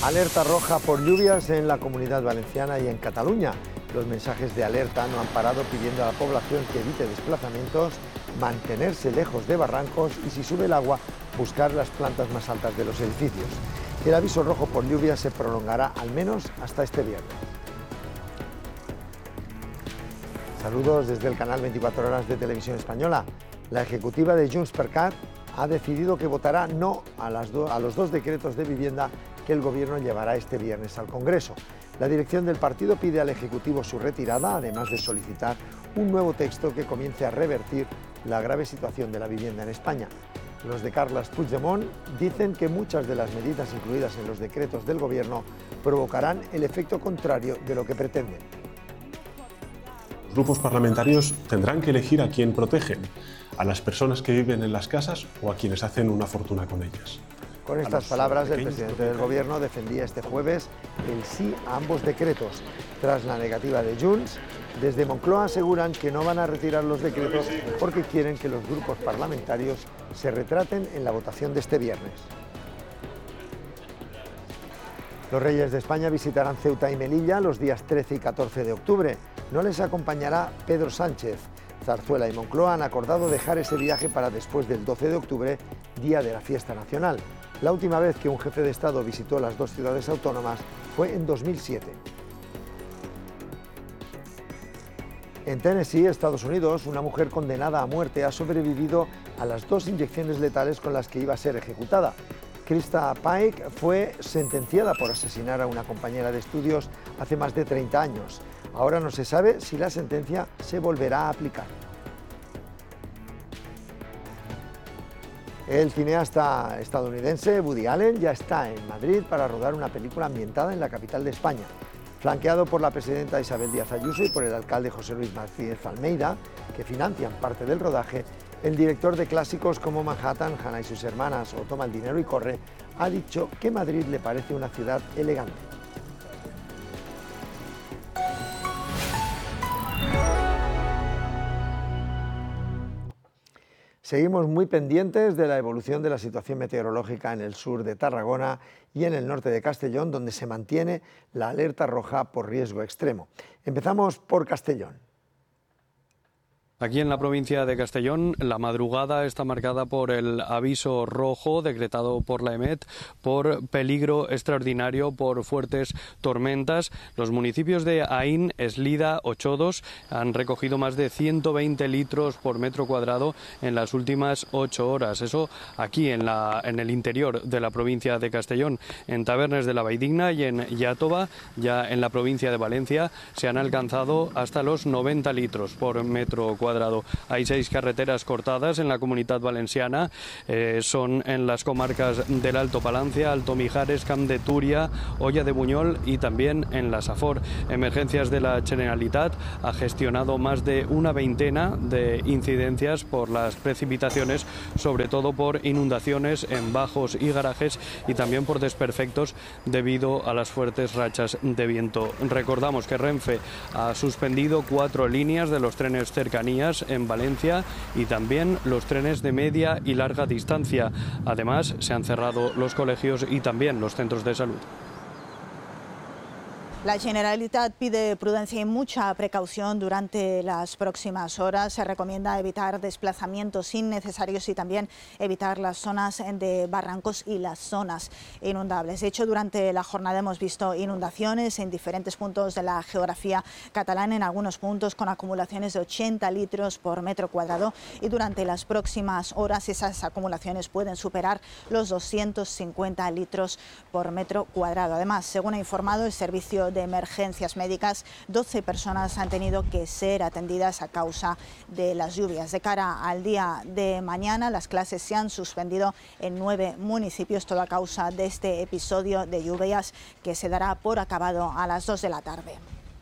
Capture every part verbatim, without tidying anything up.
Alerta roja por lluvias en la Comunidad Valenciana y en Cataluña. Los mensajes de alerta no han parado pidiendo a la población que evite desplazamientos, mantenerse lejos de barrancos y, si sube el agua, buscar las plantas más altas de los edificios. El aviso rojo por lluvia se prolongará al menos hasta este viernes. Saludos desde el canal veinticuatro horas de Televisión Española. La ejecutiva de Junts per Cat ha decidido que votará no a, las do- a los dos decretos de vivienda que el Gobierno llevará este viernes al Congreso. La dirección del partido pide al Ejecutivo su retirada, además de solicitar un nuevo texto que comience a revertir la grave situación de la vivienda en España. Los de Carles Puigdemont dicen que muchas de las medidas incluidas en los decretos del Gobierno provocarán el efecto contrario de lo que pretenden. Los grupos parlamentarios tendrán que elegir a quién protegen, a las personas que viven en las casas o a quienes hacen una fortuna con ellas. Con estas palabras, el presidente del Gobierno defendía este jueves el sí a ambos decretos. Tras la negativa de Junts, desde Moncloa aseguran que no van a retirar los decretos porque quieren que los grupos parlamentarios se retraten en la votación de este viernes. Los reyes de España visitarán Ceuta y Melilla los días trece y catorce de octubre. No les acompañará Pedro Sánchez. Zarzuela y Moncloa han acordado dejar ese viaje para después del doce de octubre, día de la fiesta nacional. La última vez que un jefe de Estado visitó las dos ciudades autónomas fue en dos mil siete. En Tennessee, Estados Unidos, una mujer condenada a muerte ha sobrevivido a las dos inyecciones letales con las que iba a ser ejecutada. Krista Pike fue sentenciada por asesinar a una compañera de estudios hace más de treinta años. Ahora no se sabe si la sentencia se volverá a aplicar. El cineasta estadounidense Woody Allen ya está en Madrid para rodar una película ambientada en la capital de España. Flanqueado por la presidenta Isabel Díaz Ayuso y por el alcalde José Luis Martínez Almeida, que financian parte del rodaje, el director de clásicos como Manhattan, Hannah y sus hermanas o Toma el dinero y corre, ha dicho que Madrid le parece una ciudad elegante. Seguimos muy pendientes de la evolución de la situación meteorológica en el sur de Tarragona y en el norte de Castellón, donde se mantiene la alerta roja por riesgo extremo. Empezamos por Castellón. Aquí en la provincia de Castellón, la madrugada está marcada por el aviso rojo decretado por la EMET por peligro extraordinario por fuertes tormentas. Los municipios de Aín, Eslida, Ochodos han recogido más de ciento veinte litros por metro cuadrado en las últimas ocho horas. Eso aquí en, la, en el interior de la provincia de Castellón. En Tabernes de la Valldigna y en Iàtova, ya en la provincia de Valencia, se han alcanzado hasta los noventa litros por metro cuadrado. Hay seis carreteras cortadas en la Comunidad Valenciana, eh, son en las comarcas del Alto Palancia, Alto Mijares, Camp de Túria, Olla de Buñol y también en la Safor. Emergencias de la Generalitat ha gestionado más de una veintena de incidencias por las precipitaciones, sobre todo por inundaciones en bajos y garajes y también por desperfectos debido a las fuertes rachas de viento. Recordamos que Renfe ha suspendido cuatro líneas de los trenes cercanías en Valencia y también los trenes de media y larga distancia. Además, se han cerrado los colegios y también los centros de salud. La Generalitat pide prudencia y mucha precaución durante las próximas horas. Se recomienda evitar desplazamientos innecesarios y también evitar las zonas de barrancos y las zonas inundables. De hecho, durante la jornada hemos visto inundaciones en diferentes puntos de la geografía catalana, en algunos puntos con acumulaciones de ochenta litros por metro cuadrado, y durante las próximas horas esas acumulaciones pueden superar los doscientos cincuenta litros por metro cuadrado. Además, según ha informado el Servicio de Emergencias Médicas, doce personas han tenido que ser atendidas a causa de las lluvias. De cara al día de mañana, las clases se han suspendido en nueve municipios, todo a causa de este episodio de lluvias que se dará por acabado a las dos de la tarde.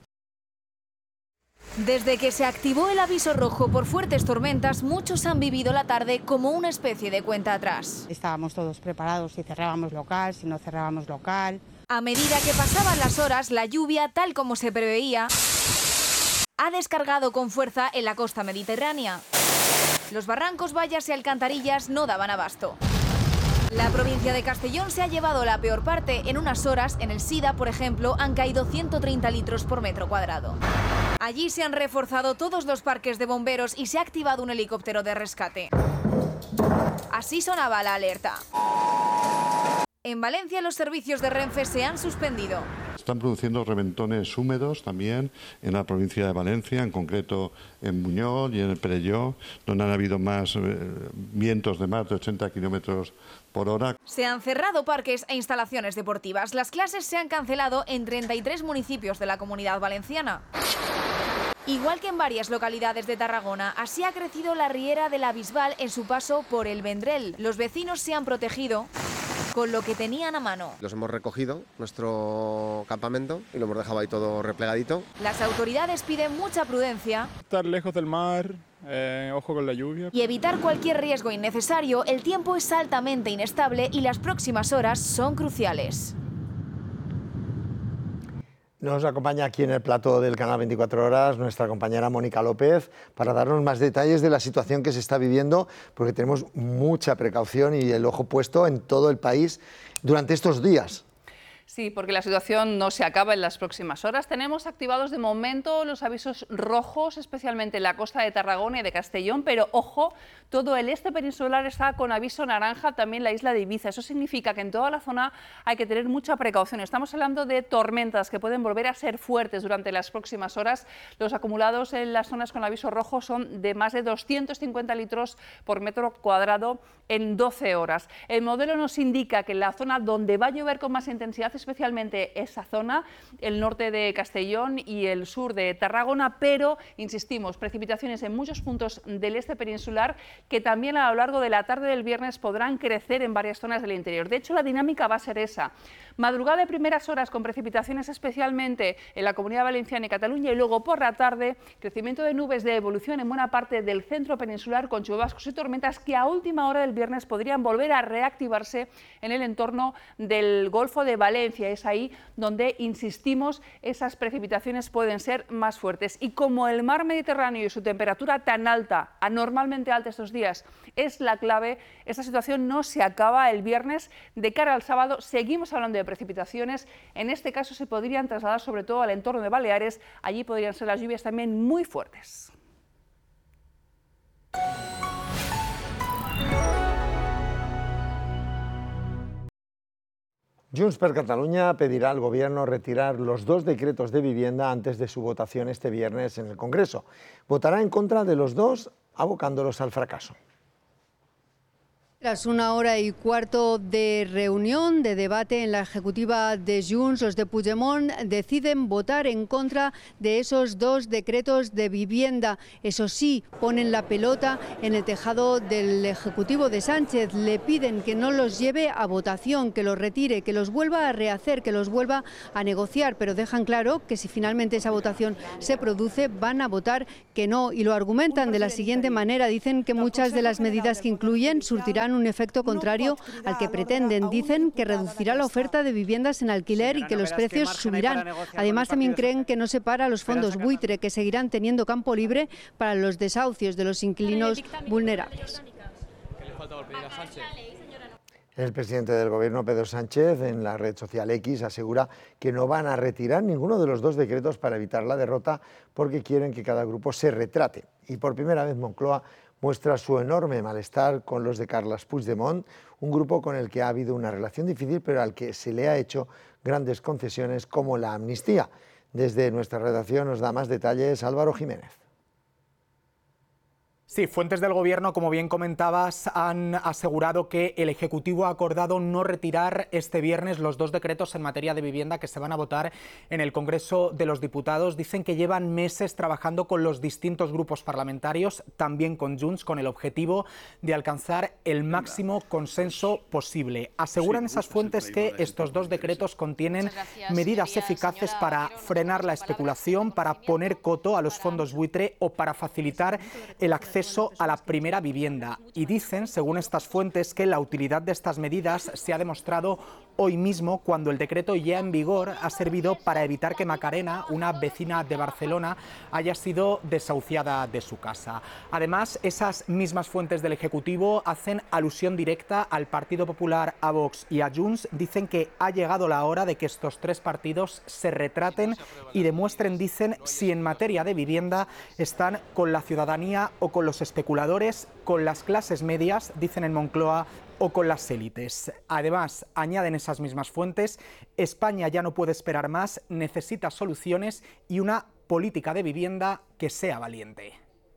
Desde que se activó el aviso rojo por fuertes tormentas, muchos han vivido la tarde como una especie de cuenta atrás. Estábamos todos preparados, si cerrábamos local, si no cerrábamos local. A medida que pasaban las horas, la lluvia, tal como se preveía, ha descargado con fuerza en la costa mediterránea. Los barrancos, vallas y alcantarillas no daban abasto. La provincia de Castellón se ha llevado la peor parte. En unas horas, en el Sida, por ejemplo, han caído ciento treinta litros por metro cuadrado. Allí se han reforzado todos los parques de bomberos y se ha activado un helicóptero de rescate. Así sonaba la alerta. En Valencia los servicios de Renfe se han suspendido. Están produciendo reventones húmedos también en la provincia de Valencia, en concreto en Buñol y en el Perelló, donde han habido más eh, vientos de más de ochenta kilómetros por hora. Se han cerrado parques e instalaciones deportivas. Las clases se han cancelado en treinta y tres municipios de la Comunidad Valenciana. Igual que en varias localidades de Tarragona, así ha crecido la riera de la Bisbal en su paso por el Vendrell. Los vecinos se han protegido con lo que tenían a mano. Los hemos recogido, nuestro campamento, y lo hemos dejado ahí todo replegadito. Las autoridades piden mucha prudencia. Estar lejos del mar, eh, ojo con la lluvia. Y evitar cualquier riesgo innecesario. El tiempo es altamente inestable y las próximas horas son cruciales. Nos acompaña aquí en el plató del canal veinticuatro horas nuestra compañera Mónica López para darnos más detalles de la situación que se está viviendo, porque tenemos mucha precaución y el ojo puesto en todo el país durante estos días. Sí, porque la situación no se acaba en las próximas horas. Tenemos activados de momento los avisos rojos, especialmente en la costa de Tarragona y de Castellón, pero ojo, todo el este peninsular está con aviso naranja, también la isla de Ibiza. Eso significa que en toda la zona hay que tener mucha precaución. Estamos hablando de tormentas que pueden volver a ser fuertes durante las próximas horas. Los acumulados en las zonas con aviso rojo son de más de doscientos cincuenta litros por metro cuadrado en doce horas. El modelo nos indica que en la zona donde va a llover con más intensidad, especialmente esa zona, el norte de Castellón y el sur de Tarragona, pero, insistimos, precipitaciones en muchos puntos del este peninsular que también a lo largo de la tarde del viernes podrán crecer en varias zonas del interior. De hecho, la dinámica va a ser esa. Madrugada de primeras horas con precipitaciones especialmente en la Comunidad Valenciana y Cataluña, y luego por la tarde crecimiento de nubes de evolución en buena parte del centro peninsular con chubascos y tormentas que a última hora del viernes podrían volver a reactivarse en el entorno del Golfo de Valencia. Es ahí donde, insistimos, esas precipitaciones pueden ser más fuertes. Y como el mar Mediterráneo y su temperatura tan alta, anormalmente alta estos días, es la clave, esta situación no se acaba el viernes. De cara al sábado seguimos hablando de precipitaciones. En este caso se podrían trasladar sobre todo al entorno de Baleares. Allí podrían ser las lluvias también muy fuertes. Junts per Catalunya pedirá al Gobierno retirar los dos decretos de vivienda antes de su votación este viernes en el Congreso. Votará en contra de los dos, abocándolos al fracaso. Tras una hora y cuarto de reunión, de debate en la ejecutiva de Junts, los de Puigdemont deciden votar en contra de esos dos decretos de vivienda. Eso sí, ponen la pelota en el tejado del ejecutivo de Sánchez. Le piden que no los lleve a votación, que los retire, que los vuelva a rehacer, que los vuelva a negociar, pero dejan claro que si finalmente esa votación se produce, van a votar que no, y lo argumentan de la siguiente manera. Dicen que muchas de las medidas que incluyen surtirán un efecto contrario al que pretenden. Dicen que reducirá la oferta de viviendas en alquiler y que los precios subirán. Además, también creen que no se para los fondos buitre, que seguirán teniendo campo libre para los desahucios de los inquilinos vulnerables. El presidente del Gobierno, Pedro Sánchez, en la red social X asegura que no van a retirar ninguno de los dos decretos para evitar la derrota, porque quieren que cada grupo se retrate. Y por primera vez Moncloa muestra su enorme malestar con los de Carles Puigdemont, un grupo con el que ha habido una relación difícil, pero al que se le ha hecho grandes concesiones como la amnistía. Desde nuestra redacción nos da más detalles Álvaro Jiménez. Sí, fuentes del Gobierno, como bien comentabas, han asegurado que el Ejecutivo ha acordado no retirar este viernes los dos decretos en materia de vivienda que se van a votar en el Congreso de los Diputados. Dicen que llevan meses trabajando con los distintos grupos parlamentarios, también con Junts, con el objetivo de alcanzar el máximo consenso posible. Aseguran esas fuentes que estos dos decretos contienen medidas eficaces para frenar la especulación, para poner coto a los fondos buitre o para facilitar el acceso acceso a la primera vivienda. Y dicen, según estas fuentes, que la utilidad de estas medidas se ha demostrado hoy mismo, cuando el decreto ya en vigor ha servido para evitar que Macarena, una vecina de Barcelona, haya sido desahuciada de su casa. Además, esas mismas fuentes del Ejecutivo hacen alusión directa al Partido Popular, a Vox y a Junts. Dicen que ha llegado la hora de que estos tres partidos se retraten y demuestren, dicen, si en materia de vivienda están con la ciudadanía o con los especuladores, con las clases medias, dicen en Moncloa, o con las élites. Además, añaden esas mismas fuentes, España ya no puede esperar más, necesita soluciones y una política de vivienda que sea valiente.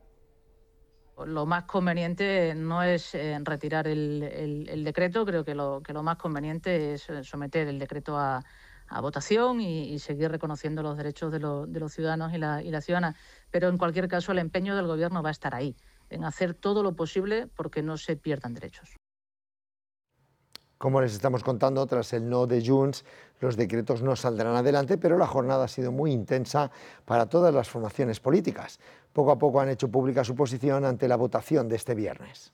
Lo más conveniente no es eh, retirar el, el, el decreto, creo que lo, que lo más conveniente es someter el decreto a, a votación y, y seguir reconociendo los derechos de, lo, de los ciudadanos y la, y la ciudadana. Pero en cualquier caso el empeño del Gobierno va a estar ahí, en hacer todo lo posible porque no se pierdan derechos. Como les estamos contando, tras el no de Junts, los decretos no saldrán adelante, pero la jornada ha sido muy intensa para todas las formaciones políticas. Poco a poco han hecho pública su posición ante la votación de este viernes.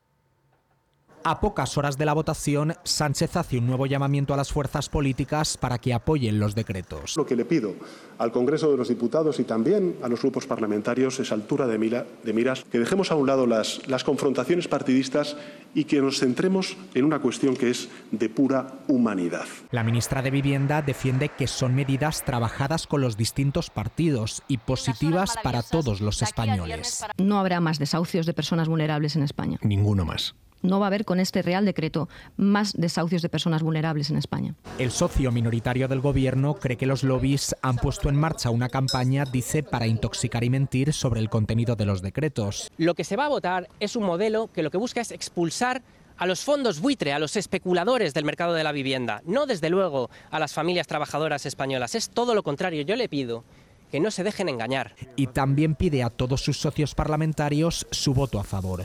A pocas horas de la votación, Sánchez hace un nuevo llamamiento a las fuerzas políticas para que apoyen los decretos. Lo que le pido al Congreso de los Diputados y también a los grupos parlamentarios es altura de, mira, de miras, que dejemos a un lado las, las confrontaciones partidistas y que nos centremos en una cuestión que es de pura humanidad. La ministra de Vivienda defiende que son medidas trabajadas con los distintos partidos y positivas para todos los españoles. No habrá más desahucios de personas vulnerables en España. Ninguno más. No va a haber con este Real Decreto más desahucios de personas vulnerables en España. El socio minoritario del Gobierno cree que los lobbies han puesto en marcha una campaña, dice, para intoxicar y mentir sobre el contenido de los decretos. Lo que se va a votar es un modelo que lo que busca es expulsar a los fondos buitre, a los especuladores del mercado de la vivienda, no desde luego a las familias trabajadoras españolas. Es todo lo contrario. Yo le pido que no se dejen engañar. Y también pide a todos sus socios parlamentarios su voto a favor.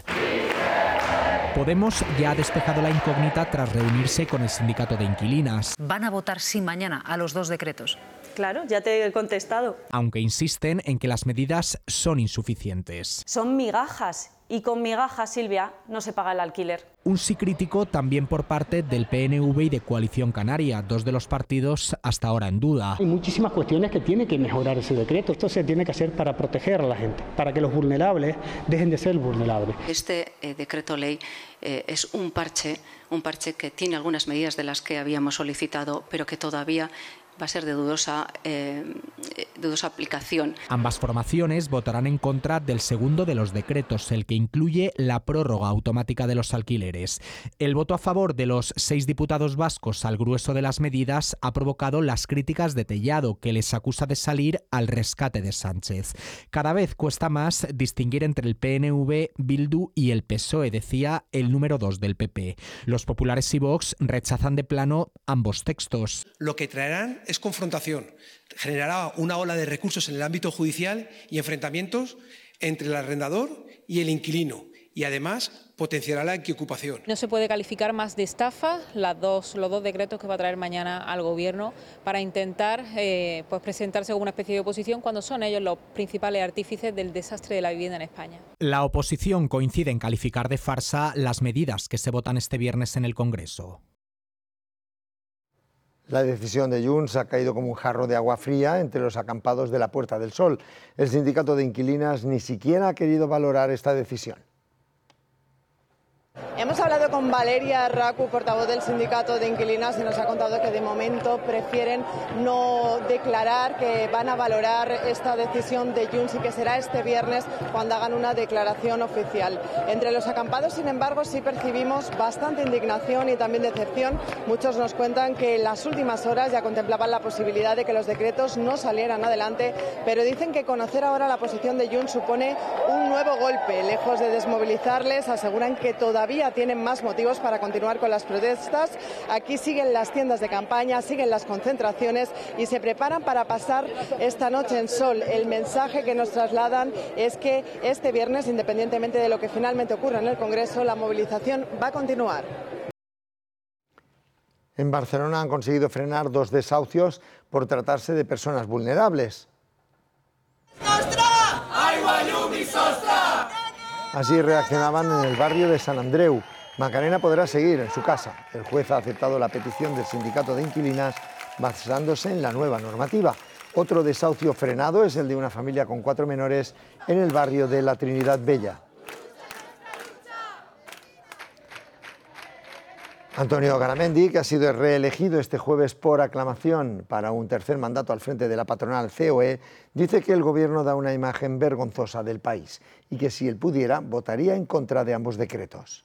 Podemos ya ha despejado la incógnita tras reunirse con el sindicato de inquilinas. ¿Van a votar sí mañana a los dos decretos? Claro, ya te he contestado. Aunque insisten en que las medidas son insuficientes. Son migajas y con migajas, Silvia, no se paga el alquiler. Un sí crítico también por parte del P N V y de Coalición Canaria, dos de los partidos hasta ahora en duda. Hay muchísimas cuestiones que tiene que mejorar ese decreto. Esto se tiene que hacer para proteger a la gente, para que los vulnerables dejen de ser vulnerables. Este eh, decreto ley eh, es un parche, un parche que tiene algunas medidas de las que habíamos solicitado, pero que todavía va a ser de dudosa, eh, dudosa aplicación. Ambas formaciones votarán en contra del segundo de los decretos, el que incluye la prórroga automática de los alquileres. El voto a favor de los seis diputados vascos al grueso de las medidas ha provocado las críticas de Tellado, que les acusa de salir al rescate de Sánchez. Cada vez cuesta más distinguir entre el P N V, Bildu y el P S O E, decía el número dos del P P. Los populares y Vox rechazan de plano ambos textos. Lo que traerán es confrontación, generará una ola de recursos en el ámbito judicial y enfrentamientos entre el arrendador y el inquilino y además potenciará la equiocupación. No se puede calificar más de estafa las dos, los dos decretos que va a traer mañana al Gobierno para intentar eh, pues presentarse como una especie de oposición cuando son ellos los principales artífices del desastre de la vivienda en España. La oposición coincide en calificar de farsa las medidas que se votan este viernes en el Congreso. La decisión de Junts ha caído como un jarro de agua fría entre los acampados de la Puerta del Sol. El sindicato de inquilinas ni siquiera ha querido valorar esta decisión. Hemos hablado con Valeria Racu, portavoz del sindicato de inquilinas, y nos ha contado que de momento prefieren no declarar, que van a valorar esta decisión de Junts y que será este viernes cuando hagan una declaración oficial. Entre los acampados, sin embargo, sí percibimos bastante indignación y también decepción. Muchos nos cuentan que en las últimas horas ya contemplaban la posibilidad de que los decretos no salieran adelante, pero dicen que conocer ahora la posición de Junts supone un nuevo golpe. Lejos de desmovilizarles, aseguran que todavía tienen más motivos para continuar con las protestas. Aquí siguen las tiendas de campaña, siguen las concentraciones y se preparan para pasar esta noche en Sol. El mensaje que nos trasladan es que este viernes, independientemente de lo que finalmente ocurra en el Congreso, la movilización va a continuar. En Barcelona han conseguido frenar dos desahucios por tratarse de personas vulnerables. Así reaccionaban en el barrio de San Andreu. Macarena podrá seguir en su casa. El juez ha aceptado la petición del sindicato de inquilinas basándose en la nueva normativa. Otro desahucio frenado es el de una familia con cuatro menores en el barrio de la Trinidad Bella. Antonio Garamendi, que ha sido reelegido este jueves por aclamación para un tercer mandato al frente de la patronal C O E, dice que el gobierno da una imagen vergonzosa del país y que si él pudiera votaría en contra de ambos decretos.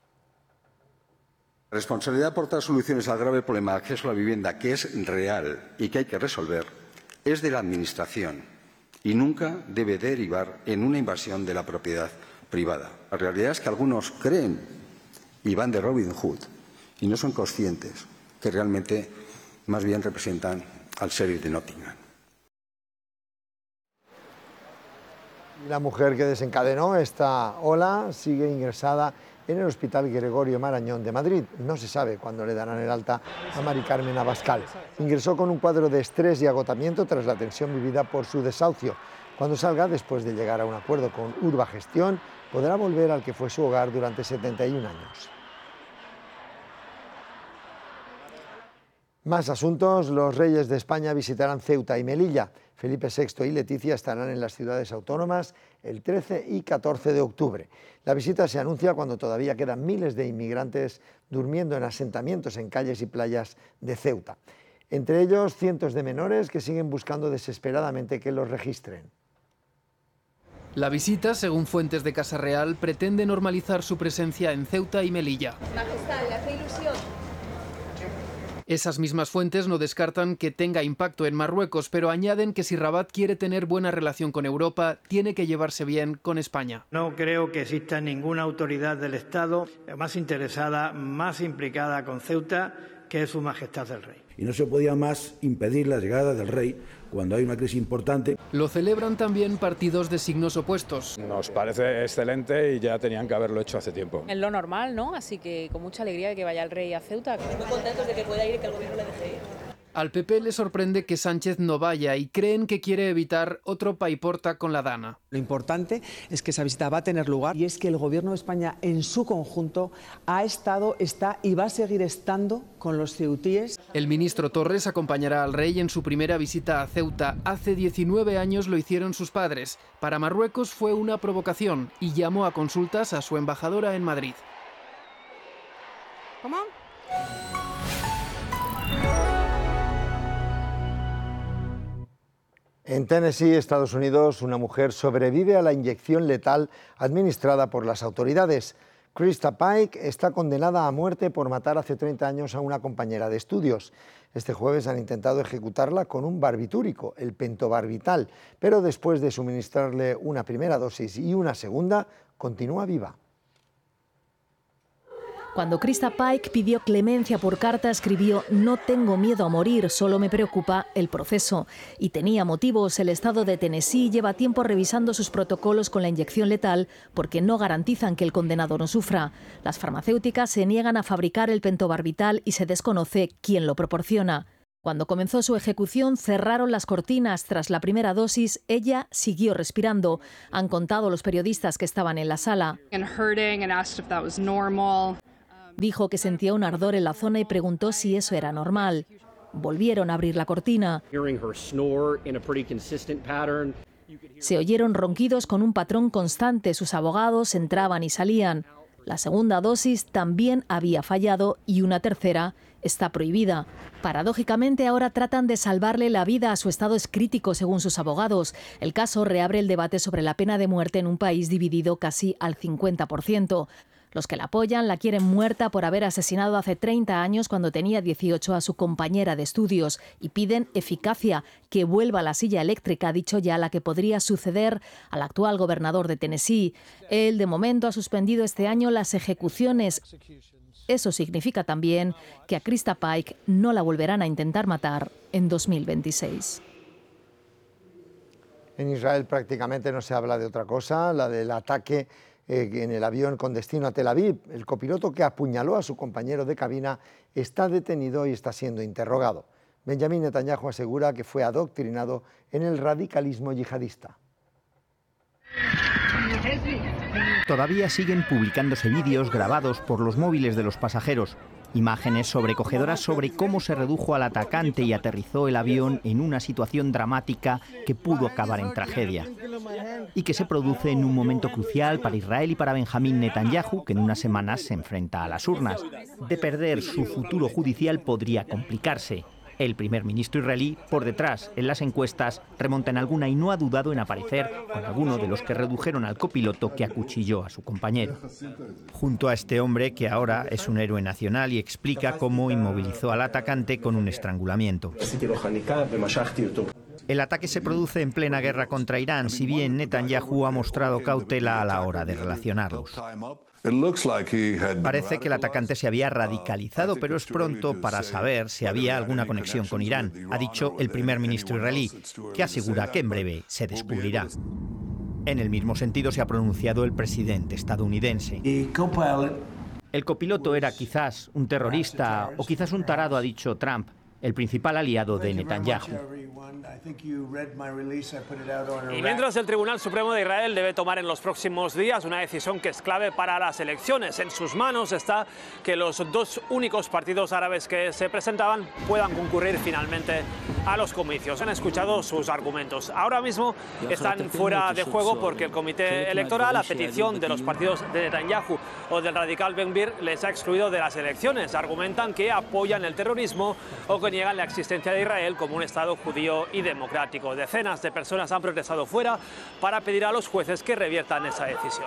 La responsabilidad por dar soluciones al grave problema de acceso a la vivienda, que es real y que hay que resolver, es de la Administración y nunca debe derivar en una invasión de la propiedad privada. La realidad es que algunos creen y van de Robin Hood y no son conscientes que realmente más bien representan al sheriff de Nottingham. La mujer que desencadenó esta ola sigue ingresada en el Hospital Gregorio Marañón de Madrid. No se sabe cuándo le darán el alta a Mari Carmen Abascal. Ingresó con un cuadro de estrés y agotamiento tras la tensión vivida por su desahucio. Cuando salga, después de llegar a un acuerdo con Urbagestión, podrá volver al que fue su hogar durante setenta y un años. Más asuntos. Los reyes de España visitarán Ceuta y Melilla. Felipe sexto y Leticia estarán en las ciudades autónomas el trece y catorce de octubre. La visita se anuncia cuando todavía quedan miles de inmigrantes durmiendo en asentamientos en calles y playas de Ceuta. Entre ellos, cientos de menores que siguen buscando desesperadamente que los registren. La visita, según fuentes de Casa Real, pretende normalizar su presencia en Ceuta y Melilla. Majestad, ¿le hace ilusión? Esas mismas fuentes no descartan que tenga impacto en Marruecos, pero añaden que si Rabat quiere tener buena relación con Europa, tiene que llevarse bien con España. No creo que exista ninguna autoridad del Estado más interesada, más implicada con Ceuta, que es Su Majestad el Rey. Y no se podía más impedir la llegada del rey cuando hay una crisis importante. Lo celebran también partidos de signos opuestos. Nos parece excelente y ya tenían que haberlo hecho hace tiempo. Es lo normal, ¿no? Así que con mucha alegría de que vaya el rey a Ceuta. Muy contentos de que pueda ir y que el gobierno le deje ir. Al P P le sorprende que Sánchez no vaya y creen que quiere evitar otro paiporta con la Dana. Lo importante es que esa visita va a tener lugar y es que el Gobierno de España en su conjunto ha estado, está y va a seguir estando con los ceutíes. El ministro Torres acompañará al rey en su primera visita a Ceuta. Hace diecinueve años lo hicieron sus padres. Para Marruecos fue una provocación y llamó a consultas a su embajadora en Madrid. ¿Cómo? En Tennessee, Estados Unidos, una mujer sobrevive a la inyección letal administrada por las autoridades. Krista Pike está condenada a muerte por matar hace treinta años a una compañera de estudios. Este jueves han intentado ejecutarla con un barbitúrico, el pentobarbital, pero después de suministrarle una primera dosis y una segunda, continúa viva. Cuando Krista Pike pidió clemencia por carta, escribió: "No tengo miedo a morir, solo me preocupa el proceso". Y tenía motivos. El estado de Tennessee lleva tiempo revisando sus protocolos con la inyección letal porque no garantizan que el condenado no sufra. Las farmacéuticas se niegan a fabricar el pentobarbital y se desconoce quién lo proporciona. Cuando comenzó su ejecución, cerraron las cortinas. Tras la primera dosis, ella siguió respirando. Han contado los periodistas que estaban en la sala. Dijo que sentía un ardor en la zona y preguntó si eso era normal. Volvieron a abrir la cortina. Se oyeron ronquidos con un patrón constante. Sus abogados entraban y salían. La segunda dosis también había fallado y una tercera está prohibida. Paradójicamente, ahora tratan de salvarle la vida. Su estado es crítico, según sus abogados. El caso reabre el debate sobre la pena de muerte en un país dividido casi al cincuenta por ciento. Los que la apoyan la quieren muerta por haber asesinado hace treinta años, cuando tenía dieciocho, a su compañera de estudios, y piden eficacia, que vuelva a la silla eléctrica, ha dicho ya la que podría suceder al actual gobernador de Tennessee. Él, de momento, ha suspendido este año las ejecuciones. Eso significa también que a Krista Pike no la volverán a intentar matar en dos mil veintiséis. En Israel prácticamente no se habla de otra cosa, la del ataque en el avión con destino a Tel Aviv. El copiloto que apuñaló a su compañero de cabina está detenido y está siendo interrogado. Benjamín Netanyahu asegura que fue adoctrinado en el radicalismo yihadista. Todavía siguen publicándose vídeos grabados por los móviles de los pasajeros. Imágenes sobrecogedoras sobre cómo se redujo al atacante y aterrizó el avión en una situación dramática que pudo acabar en tragedia. Y que se produce en un momento crucial para Israel y para Benjamín Netanyahu, que en unas semanas se enfrenta a las urnas. De perder, su futuro judicial podría complicarse. El primer ministro israelí, por detrás, en las encuestas, remonta en alguna y no ha dudado en aparecer con alguno de los que redujeron al copiloto que acuchilló a su compañero. Junto a este hombre, que ahora es un héroe nacional y explica cómo inmovilizó al atacante con un estrangulamiento. El ataque se produce en plena guerra contra Irán, si bien Netanyahu ha mostrado cautela a la hora de relacionarlos. Parece que el atacante se había radicalizado, pero es pronto para saber si había alguna conexión con Irán, ha dicho el primer ministro israelí, que asegura que en breve se descubrirá. En el mismo sentido se ha pronunciado el presidente estadounidense. El copiloto era quizás un terrorista o quizás un tarado, ha dicho Trump, el principal aliado de Netanyahu. Y mientras el Tribunal Supremo de Israel debe tomar en los próximos días una decisión que es clave para las elecciones. En sus manos está que los dos únicos partidos árabes que se presentaban puedan concurrir finalmente a los comicios. Han escuchado sus argumentos. Ahora mismo están fuera de juego porque el Comité Electoral, a petición de los partidos de Netanyahu o del radical Ben Gvir, les ha excluido de las elecciones. Argumentan que apoyan el terrorismo o que niegan la existencia de Israel como un Estado judío y democrático. Decenas de personas han protestado fuera para pedir a los jueces que reviertan esa decisión.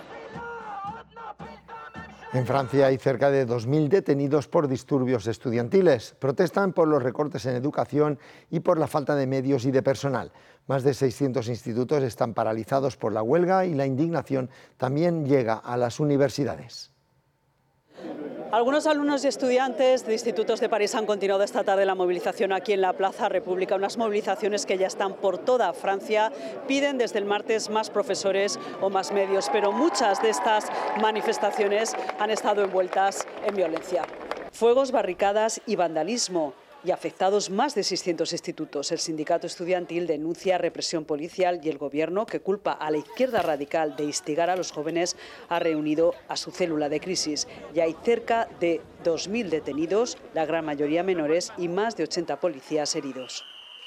En Francia hay cerca de dos mil detenidos por disturbios estudiantiles. Protestan por los recortes en educación y por la falta de medios y de personal. Más de seiscientos institutos están paralizados por la huelga y la indignación también llega a las universidades. Algunos alumnos y estudiantes de institutos de París han continuado esta tarde la movilización aquí en la Plaza República, unas movilizaciones que ya están por toda Francia. Piden desde el martes más profesores o más medios, pero muchas de estas manifestaciones han estado envueltas en violencia. Fuegos, barricadas y vandalismo. Y afectados más de seiscientos institutos. El sindicato estudiantil denuncia represión policial y el gobierno, que culpa a la izquierda radical de instigar a los jóvenes, ha reunido a su célula de crisis. Ya hay cerca de dos mil detenidos, la gran mayoría menores, y más de ochenta policías heridos.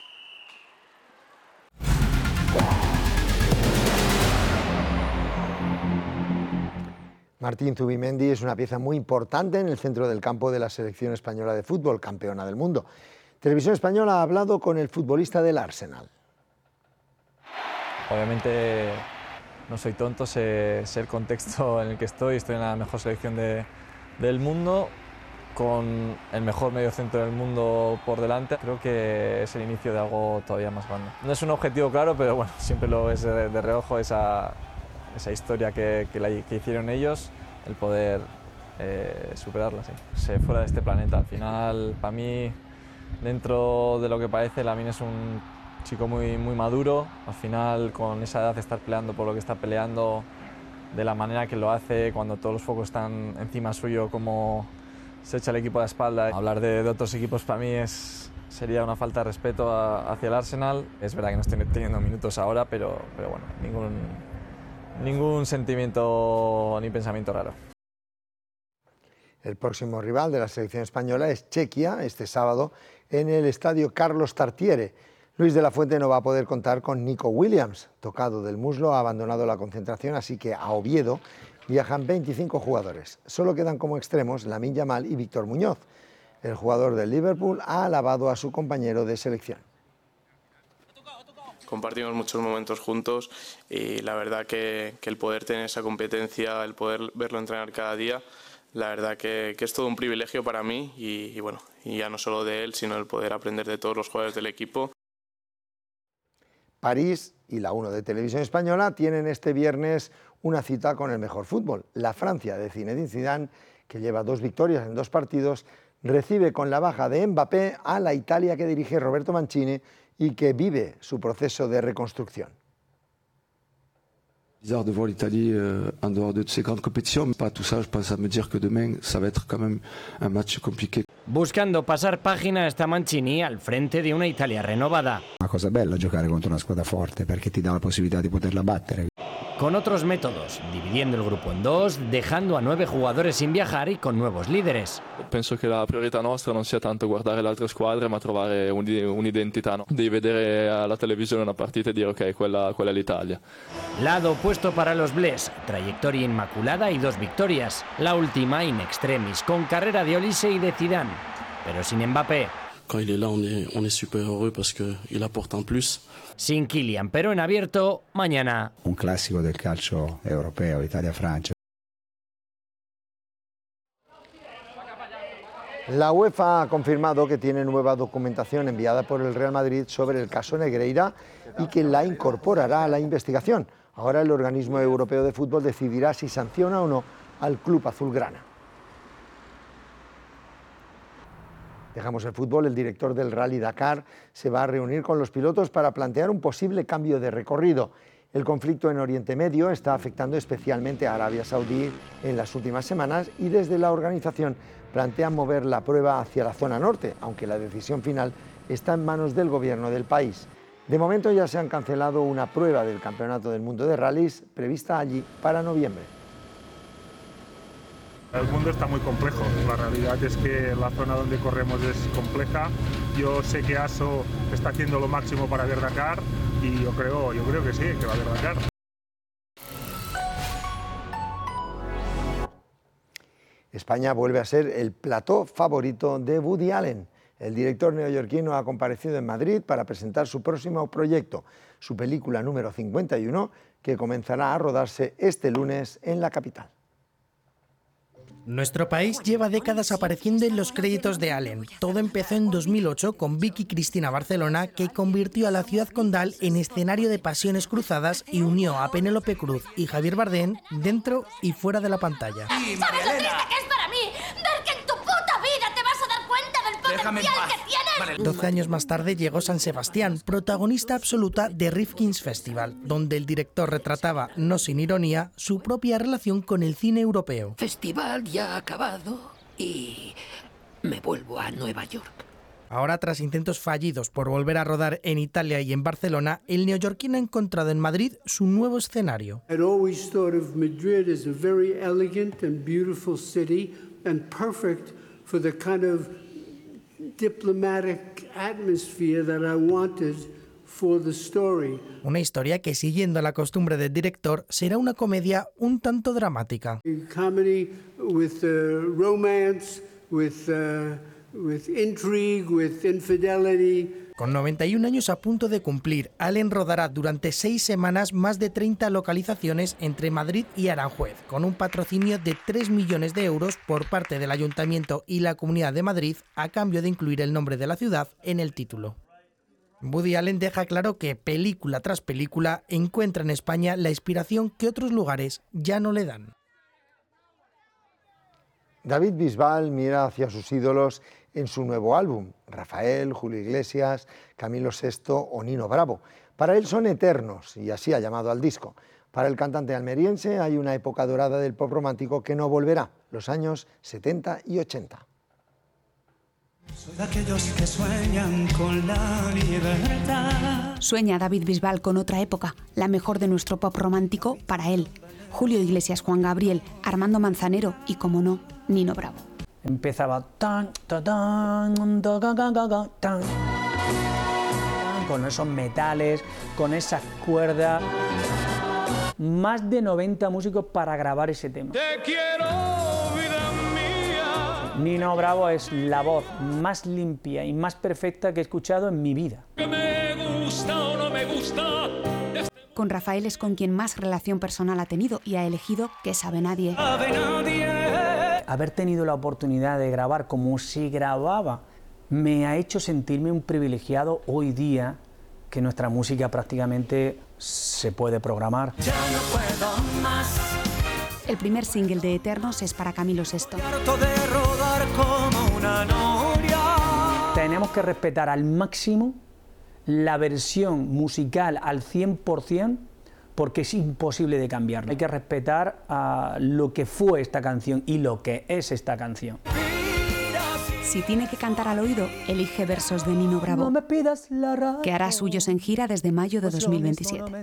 Martín Zubimendi es una pieza muy importante en el centro del campo de la selección española de fútbol, campeona del mundo. Televisión Española ha hablado con el futbolista del Arsenal. Obviamente no soy tonto, sé, sé el contexto en el que estoy, estoy en la mejor selección de, del mundo, con el mejor mediocentro del mundo por delante. Creo que es el inicio de algo todavía más grande. No es un objetivo claro, pero bueno, siempre lo ves de, de reojo esa... esa historia que, que, la, que hicieron ellos, el poder eh, superarla. Sí. Sé fuera de este planeta. Al final, para mí, dentro de lo que parece, Lamine es un chico muy, muy maduro. Al final, con esa edad, de estar peleando por lo que está peleando, de la manera que lo hace, cuando todos los focos están encima suyo, como se echa el equipo a la espalda. Hablar de, de otros equipos para mí es, sería una falta de respeto a, hacia el Arsenal. Es verdad que no estoy teniendo minutos ahora, pero, pero bueno, ningún... Ningún sentimiento ni pensamiento raro. El próximo rival de la selección española es Chequia, este sábado, en el estadio Carlos Tartiere. Luis de la Fuente no va a poder contar con Nico Williams. Tocado del muslo, ha abandonado la concentración, así que a Oviedo viajan veinticinco jugadores. Solo quedan como extremos Lamine Yamal y Víctor Muñoz. El jugador del Liverpool ha alabado a su compañero de selección. Compartimos muchos momentos juntos y la verdad que, que el poder tener esa competencia, el poder verlo entrenar cada día, la verdad que, que es todo un privilegio para mí y, y bueno, y ya no solo de él, sino el poder aprender de todos los jugadores del equipo. París y la uno de Televisión Española tienen este viernes una cita con el mejor fútbol. La Francia de Zinedine Zidane, que lleva dos victorias en dos partidos, recibe con la baja de Mbappé a la Italia que dirige Roberto Mancini y que vive su proceso de reconstrucción. Bizarre de voir l'Italie euh, en dehors de ces grandes compétitions. Pas tout ça, je pense à me dire que demain, ça va être quand même un match compliqué. Buscando pasar página está Mancini al frente di una Italia renovada. Una cosa bella giocare contro una squadra forte perché ti dà la possibilità di poterla battere. con otros métodos, dividiendo el grupo en dos, dejando a nueve jugadores sin viajar y con nuevos líderes. Penso che la priorità nostra non sia tanto guardare le altre squadre, ma trovare un'identità, no? Di vedere alla televisione una partita e dire ok, quella, quella è l'Italia. Lado opuesto para los Blés, trayectoria inmaculada y dos victorias, la última in extremis, con carrera de Olise y de Zidane, pero sin Mbappé. Quand il est là, on est, on est super heureux parce qu'il apporte un plus. Sin Kylian, pero en abierto mañana. Un clásico del calcio europeo, Italia-Francia. La UEFA ha confirmado que tiene nueva documentación enviada por el Real Madrid sobre el caso Negreira y que la incorporará a la investigación. Ahora el organismo europeo de fútbol decidirá si sanciona o no al club azulgrana. Dejamos el fútbol. El director del Rally Dakar se va a reunir con los pilotos para plantear un posible cambio de recorrido. El conflicto en Oriente Medio está afectando especialmente a Arabia Saudí en las últimas semanas y desde la organización plantean mover la prueba hacia la zona norte, aunque la decisión final está en manos del gobierno del país. De momento ya se han cancelado una prueba del Campeonato del Mundo de Rallys prevista allí para noviembre. El mundo está muy complejo, la realidad es que la zona donde corremos es compleja. Yo sé que ASO está haciendo lo máximo para ver Dakar y yo creo, yo creo que sí, que va a haber Dakar. España vuelve a ser el plató favorito de Woody Allen. El director neoyorquino ha comparecido en Madrid para presentar su próximo proyecto, su película número cincuenta y uno, que comenzará a rodarse este lunes en la capital. Nuestro país lleva décadas apareciendo en los créditos de Allen. Todo empezó en dos mil ocho con Vicky Cristina Barcelona, que convirtió a la ciudad condal en escenario de pasiones cruzadas y unió a Penélope Cruz y Javier Bardem dentro y fuera de la pantalla. ¿Sabes lo triste que es para mí? Ver que en tu puta vida te vas a dar cuenta del potencial que tienes. Doce años más tarde llegó San Sebastián, protagonista absoluta de Rifkin's Festival, donde el director retrataba, no sin ironía, su propia relación con el cine europeo. Festival ya acabado y me vuelvo a Nueva York. Ahora, tras intentos fallidos por volver a rodar en Italia y en Barcelona, el neoyorquino ha encontrado en Madrid su nuevo escenario. I'd always thought of Madrid as a very elegant and beautiful city and perfect for the kind of diplomatic atmosphere that I wanted for the story. Una historia que, siguiendo la costumbre del director, será una comedia un tanto dramática. Comedy with uh, romance, with uh, with intrigue, with infidelity. Con noventa y un años a punto de cumplir, Allen rodará durante seis semanas más de treinta localizaciones entre Madrid y Aranjuez, con un patrocinio de tres millones de euros por parte del Ayuntamiento y la Comunidad de Madrid, a cambio de incluir el nombre de la ciudad en el título. Woody Allen deja claro que, película tras película, encuentra en España la inspiración que otros lugares ya no le dan. David Bisbal mira hacia sus ídolos en su nuevo álbum, Rafael, Julio Iglesias, Camilo sexto o Nino Bravo. Para él son eternos y así ha llamado al disco. Para el cantante almeriense hay una época dorada del pop romántico que no volverá, los años setenta y ochenta. Soy de aquellos que sueñan con la libertad. Sueña David Bisbal con otra época, la mejor de nuestro pop romántico para él. Julio Iglesias, Juan Gabriel, Armando Manzanero y, como no, Nino Bravo. Empezaba tan, tan, tan, tan, tan, con esos metales, con esas cuerdas. Más de noventa músicos para grabar ese tema. Te quiero, vida mía. Nino Bravo es la voz más limpia y más perfecta que he escuchado en mi vida. Que me gusta o no me gusta. Con Rafael es con quien más relación personal ha tenido y ha elegido Que sabe nadie. Sabe nadie. Haber tenido la oportunidad de grabar como se grababa me ha hecho sentirme un privilegiado hoy día, que nuestra música prácticamente se puede programar. Ya no puedo más. El primer single de Eternos es para Camilo sexto. Harto de rodar como una noria. Tenemos que respetar al máximo la versión musical al cien por cien, porque es imposible de cambiarlo. Hay que respetar uh, lo que fue esta canción y lo que es esta canción. Si tiene que cantar al oído, elige versos de Nino Bravo, no me pidas la radio, que hará suyos en gira desde mayo de dos mil veintisiete.